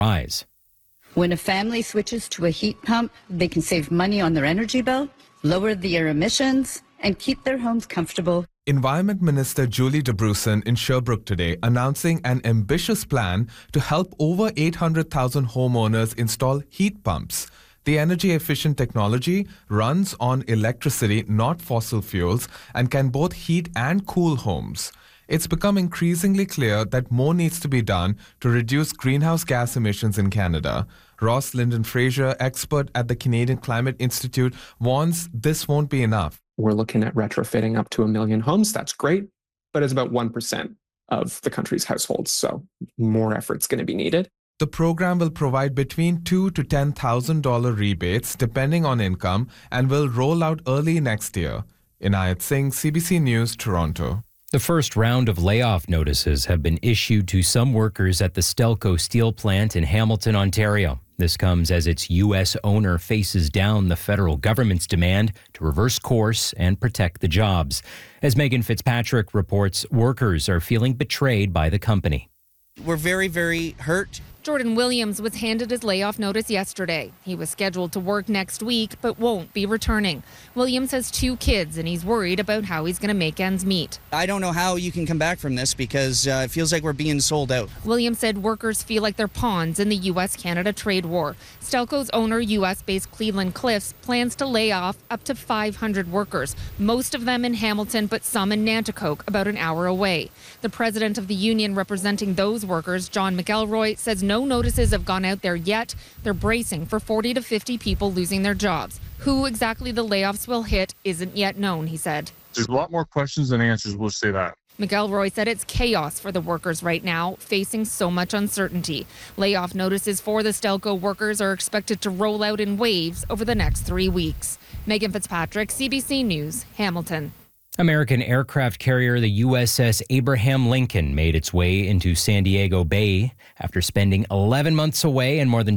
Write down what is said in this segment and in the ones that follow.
rise. When a family switches to a heat pump, they can save money on their energy bill, lower their emissions, and keep their homes comfortable. Environment Minister Julie DeBrusen in Sherbrooke today announcing an ambitious plan to help over 800,000 homeowners install heat pumps. The energy-efficient technology runs on electricity, not fossil fuels, and can both heat and cool homes. It's become increasingly clear that more needs to be done to reduce greenhouse gas emissions in Canada. Ross Linden-Fraser, expert at the Canadian Climate Institute, warns this won't be enough. We're looking at retrofitting up to 1 million homes. That's great, but it's about 1% of the country's households, so more effort's going to be needed. The program will provide between $2,000 to $10,000 rebates depending on income and will roll out early next year. Inayat Singh, CBC News, Toronto. The first round of layoff notices have been issued to some workers at the Stelco steel plant in Hamilton, Ontario. This comes as its U.S. owner faces down the federal government's demand to reverse course and protect the jobs. As Megan Fitzpatrick reports, workers are feeling betrayed by the company. We're very, very hurt. Jordan Williams was handed his layoff notice yesterday. He was scheduled to work next week, but won't be returning. Williams has 2 kids, and he's worried about how he's going to make ends meet. I don't know how you can come back from this because it feels like we're being sold out. Williams said workers feel like they're pawns in the U.S.-Canada trade war. Stelco's owner, U.S.-based Cleveland Cliffs, plans to lay off up to 500 workers, most of them in Hamilton, but some in Nanticoke, about an hour away. The president of the union representing those workers, John McElroy, says no notices have gone out there yet. They're bracing for 40 to 50 people losing their jobs. Who exactly the layoffs will hit isn't yet known, he said. There's a lot more questions than answers, we'll say that. McElroy said it's chaos for the workers right now, facing so much uncertainty. Layoff notices for the Stelco workers are expected to roll out in waves over the next 3 weeks. Megan Fitzpatrick, CBC News, Hamilton. American aircraft carrier the USS Abraham Lincoln made its way into San Diego Bay after spending 11 months away and more than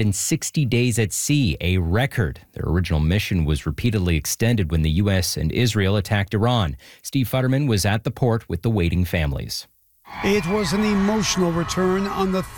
260 days at sea, a record. Their original mission was repeatedly extended when the U.S. and Israel attacked Iran. Steve Futterman was at the port with the waiting families. It was an emotional return. On the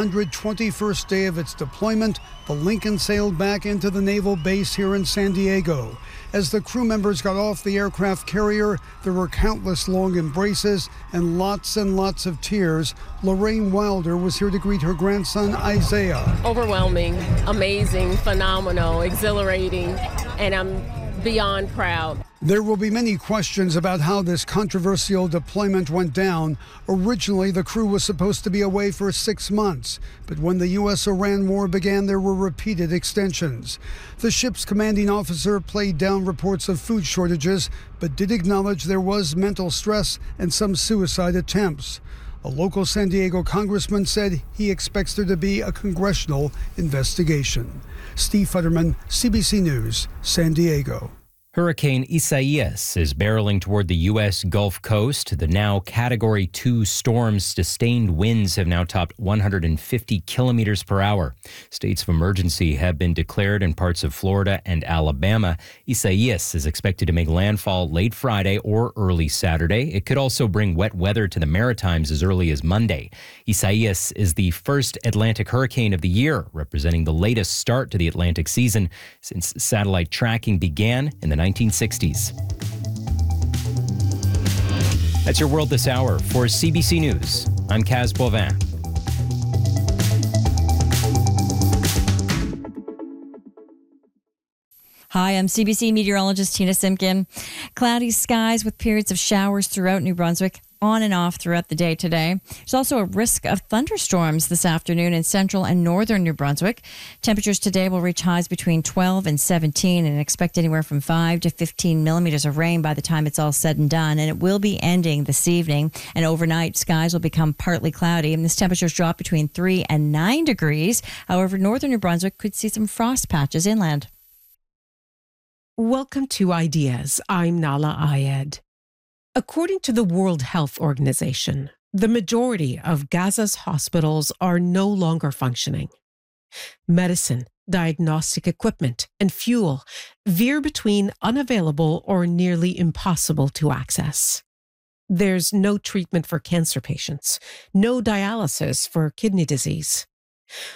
321st day of its deployment, the Lincoln sailed back into the naval base here in San Diego. As the crew members got off the aircraft carrier, there were countless long embraces and lots of tears. Lorraine Wilder was here to greet her grandson, Isaiah. Overwhelming, amazing, phenomenal, exhilarating, and I'm beyond proud. There will be many questions about how this controversial deployment went down. Originally, the crew was supposed to be away for 6 months, but when the U.S.-Iran war began, there were repeated extensions. The ship's commanding officer played down reports of food shortages, but did acknowledge there was mental stress and some suicide attempts. A local San Diego congressman said he expects there to be a congressional investigation. Steve Futterman, CBC News, San Diego. Hurricane Isaias is barreling toward the U.S. Gulf Coast. The now Category 2 storm's sustained winds have now topped 150 kilometers per hour. States of emergency have been declared in parts of Florida and Alabama. Isaias is expected to make landfall late Friday or early Saturday. It could also bring wet weather to the Maritimes as early as Monday. Isaias is the first Atlantic hurricane of the year, representing the latest start to the Atlantic season since satellite tracking began in the 1960s. That's your World This Hour. For CBC News, I'm Kaz Boivin. Hi, I'm CBC meteorologist Tina Simpkin. Cloudy skies with periods of showers throughout New Brunswick, on and off throughout the day today. There's also a risk of thunderstorms this afternoon in central and northern New Brunswick. Temperatures today will reach highs between 12 and 17 and expect anywhere from 5 to 15 millimeters of rain by the time it's all said and done. And it will be ending this evening. And overnight, skies will become partly cloudy and this temperatures drop between 3 and 9 degrees. However, northern New Brunswick could see some frost patches inland. Welcome to Ideas. I'm Nala Ayed. According to the World Health Organization, the majority of Gaza's hospitals are no longer functioning. Medicine, diagnostic equipment, and fuel veer between unavailable or nearly impossible to access. There's no treatment for cancer patients, no dialysis for kidney disease.